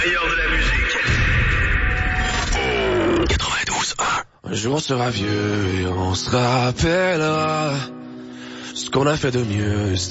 meilleur de la musique. 92.1. Un jour on sera vieux et on se rappellera ce qu'on a fait de mieux.